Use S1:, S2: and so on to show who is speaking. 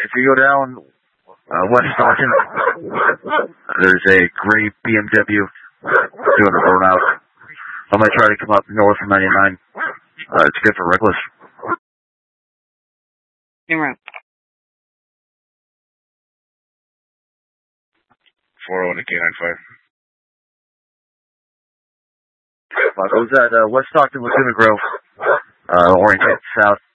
S1: if you go down West Stockton, there's a gray BMW doing a burnout. I might try to come up north of 99. It's good for reckless.
S2: Numero.
S3: 401 to K95.
S1: I was at West Stockton, Laguna Grove, oriented south.